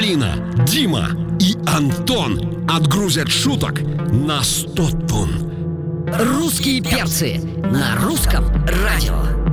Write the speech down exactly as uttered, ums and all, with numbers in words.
Полина, Дима и Антон отгрузят шуток на сто тонн. Русские перцы на русском радио.